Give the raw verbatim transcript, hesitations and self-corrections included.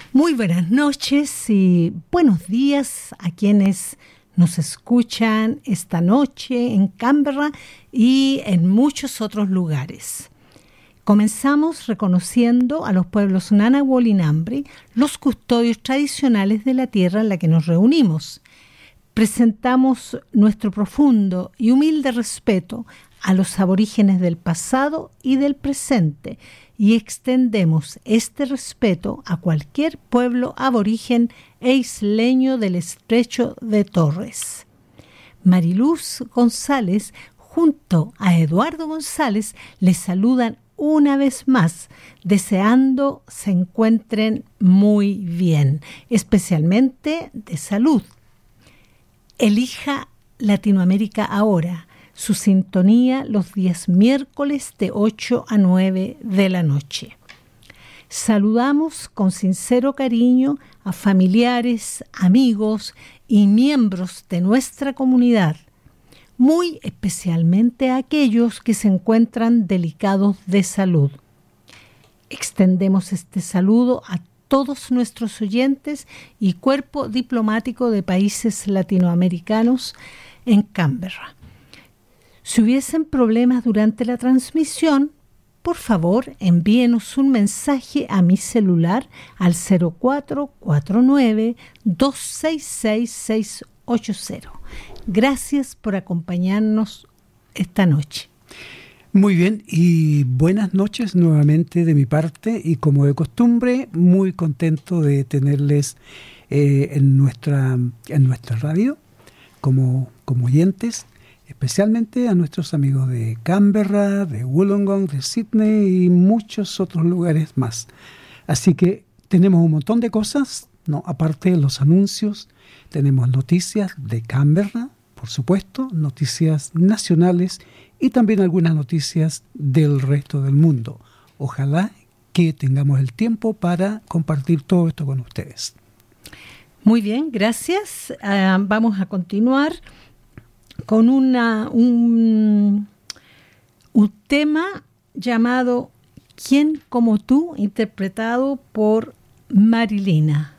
Muy buenas noches y buenos días a quienes nos escuchan esta noche en Canberra y en muchos otros lugares. Comenzamos reconociendo a los pueblos Ngunnawal y Ngambri, los custodios tradicionales de la tierra en la que nos reunimos. Presentamos nuestro profundo y humilde respeto a los aborígenes del pasado y del presente y extendemos este respeto a cualquier pueblo aborigen e isleño del estrecho de Torres. Mariluz González junto a Eduardo González les saludan una vez más, deseando se encuentren muy bien, especialmente de salud. Elija Latinoamérica ahora, su sintonía los días miércoles de ocho a nueve de la noche. Saludamos con sincero cariño a familiares, amigos y miembros de nuestra comunidad, muy especialmente a aquellos que se encuentran delicados de salud. Extendemos este saludo a todos nuestros oyentes y cuerpo diplomático de países latinoamericanos en Canberra. Si hubiesen problemas durante la transmisión, por favor envíenos un mensaje a mi celular al cero cuatro cuatro nueve, dos seis seis, seis ocho cero. Gracias por acompañarnos esta noche. Muy bien, y buenas noches nuevamente de mi parte, y como de costumbre, muy contento de tenerles eh, en nuestra en nuestra radio como, como oyentes, especialmente a nuestros amigos de Canberra, de Wollongong, de Sydney y muchos otros lugares más. Así que tenemos un montón de cosas, ¿no? Aparte de los anuncios, tenemos noticias de Canberra, por supuesto, noticias nacionales y también algunas noticias del resto del mundo. Ojalá que tengamos el tiempo para compartir todo esto con ustedes. Muy bien, gracias. Uh, vamos a continuar con una, un, un tema llamado ¿Quién como tú?, interpretado por Marilina.